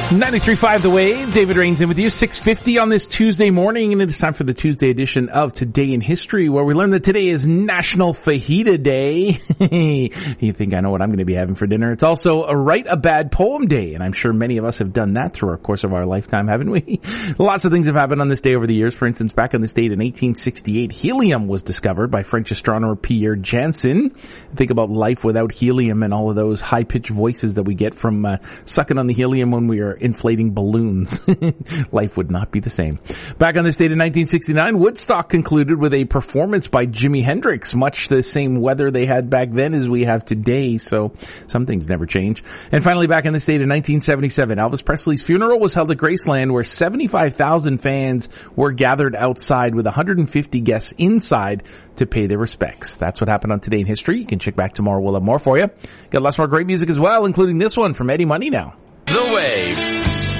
93.5 The Wave. David Rains in with you. 6:50 on this Tuesday morning, and it is time for the Tuesday edition of Today in History, where we learn that today is National Fajita Day. You think I know what I'm going to be having for dinner? It's also a Write a Bad Poem Day, and I'm sure many of us have done that through our course of our lifetime, haven't we? Lots of things have happened on this day over the years. For instance, back on this date in 1868, helium was discovered by French astronomer Pierre Janssen. Think about life without helium and all of those high-pitched voices that we get from sucking on the helium when we are inflating balloons. Life would not be the same. Back on this date in 1969, Woodstock concluded with a performance by Jimi Hendrix, much the same weather they had back then as we have today, so some things never change. And finally, back on this date in 1977, Elvis Presley's funeral was held at Graceland, where 75,000 fans were gathered outside with 150 guests inside to pay their respects. That's what happened on Today in History. You can check back tomorrow. We'll have more for you. Got lots more great music as well, including this one from Eddie Money Now. The Wave.